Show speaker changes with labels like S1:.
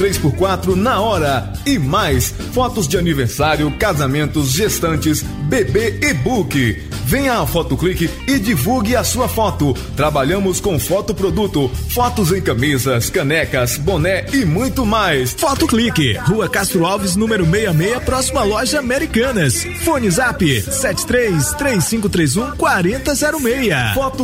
S1: 3x4 na hora e mais fotos de aniversário, casamentos, gestantes, bebê e book. Venha à Fotoclique e divulgue a sua foto. Trabalhamos com fotoproduto, fotos em camisas, canecas, boné e muito mais.
S2: Fotoclique, Rua Castro Alves, número 66, próxima loja Americanas. Fone Zap 733531 4006.